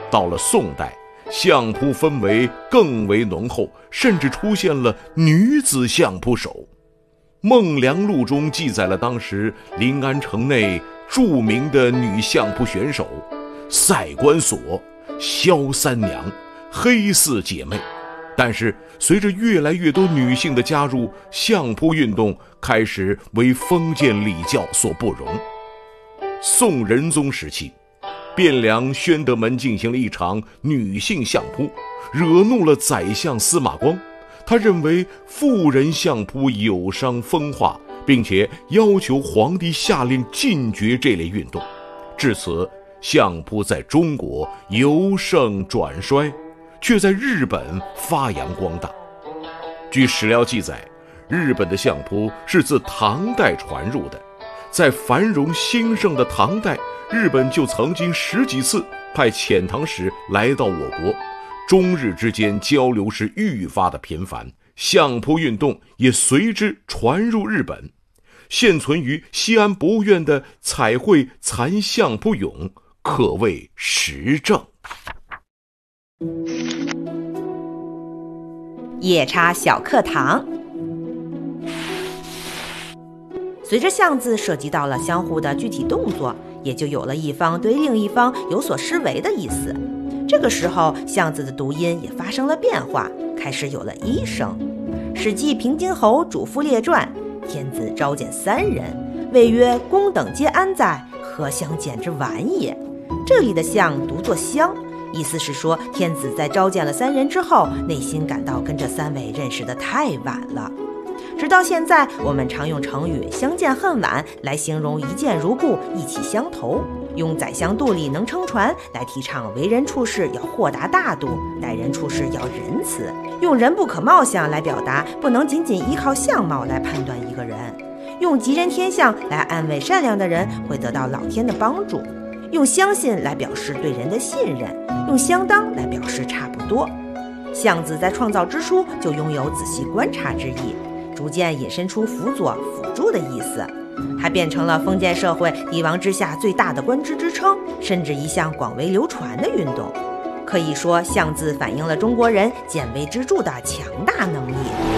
到了宋代，相扑氛围更为浓厚，甚至出现了女子相扑手。《孟良录》中记载了当时临安城内著名的女相扑选手赛关索、萧三娘、黑四姐妹。但是随着越来越多女性的加入，相扑运动开始为封建礼教所不容。宋仁宗时期，汴梁宣德门进行了一场女性相扑，惹怒了宰相司马光。他认为妇人相扑有伤风化，并且要求皇帝下令禁绝这类运动。至此，相扑在中国由盛转衰，却在日本发扬光大。据史料记载，日本的相扑是自唐代传入的。在繁荣兴盛的唐代，日本就曾经10几次派遣唐使来到我国，中日之间交流是愈发的频繁，相扑运动也随之传入日本。现存于西安博物院的彩绘残相扑俑可谓实证。 夜叉小课堂。随着巷子涉及到了相互的具体动作，也就有了一方对另一方有所施为的意思。这个时候，巷子的读音也发生了变化，开始有了一声。《史记·平津侯主父列传》：天子召见3人，谓曰：公等皆安在？何相见之晚也？这里的相读作相，意思是说天子在召见了3人之后，内心感到跟这3位认识得太晚了。直到现在，我们常用成语相见恨晚来形容一见如故、意气相投，用宰相肚里能撑船来提倡为人处事要豁达大度，待人处事要仁慈，用人不可貌相来表达不能仅仅依靠相貌来判断一个人，用吉人天相来安慰善良的人会得到老天的帮助，用相信来表示对人的信任，用相当来表示差不多。相字在创造之初就拥有仔细观察之意，逐渐引申出辅佐、辅助的意思，还变成了封建社会帝王之下最大的官职之称，甚至一项广为流传的运动。可以说，相字反映了中国人见微知著的强大能力。